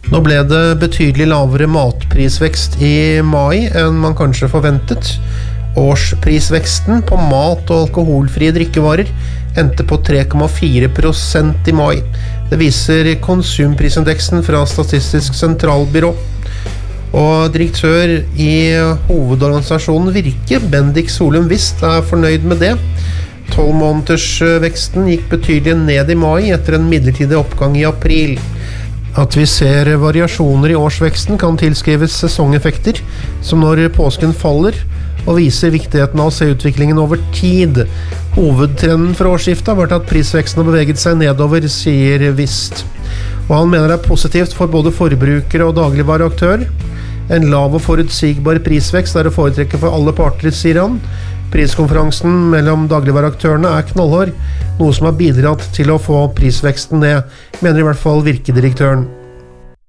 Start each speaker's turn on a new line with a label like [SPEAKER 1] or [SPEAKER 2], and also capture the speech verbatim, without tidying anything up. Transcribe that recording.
[SPEAKER 1] Nå ble det betydelig lavere matprisvekst i mai enn man kanskje forventet. Årsprisveksten på mat og alkoholfrie drikkevarer endte på tre komma fire prosent i mai. Det viser konsumprisindeksen fra Statistisk sentralbyrå. Og direktør i hovedorganisasjonen Virke, Bendik Solum Vist, er fornøyd med det. tolv måneders veksten gikk betydelig ned i mai etter en midlertidig oppgang i april. At vi ser variasjoner i årsveksten kan tilskrives sesongeffekter, som når påsken faller, og viser viktigheten av å se utviklingen over tid. Hovedtrenden for årsskiftet har vært at prisveksten har beveget seg nedover, sier Vist. Og han mener det er positivt for både forbrukere og dagligvareaktør. En lav og forutsigbar prisvekst er å foretrekke for alle parter, sier han. Priskonferansen mellom dagligvareaktørene er knallhard, noe som har bidratt til å få prisveksten ned, mener i hvert fall virkedirektøren.